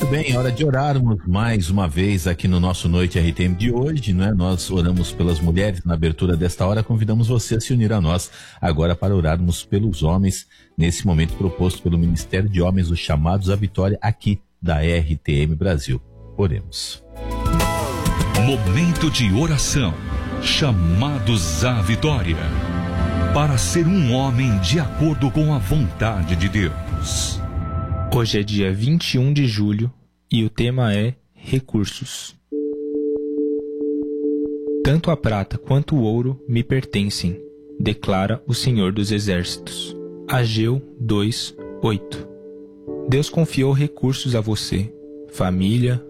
bem, hora de orarmos mais uma vez aqui no nosso Noite RTM de hoje, não é? Nós oramos pelas mulheres na abertura desta hora, convidamos você a se unir a nós agora para orarmos pelos homens, nesse momento proposto pelo Ministério de Homens, os Chamados à Vitória, aqui da RTM Brasil. Oremos. Momento de oração, chamados à vitória, para ser um homem de acordo com a vontade de Deus. Hoje é dia 21 de julho e o tema é recursos. Tanto a prata quanto o ouro me pertencem, declara o Senhor dos Exércitos. Ageu 2:8. Deus confiou recursos a você, família,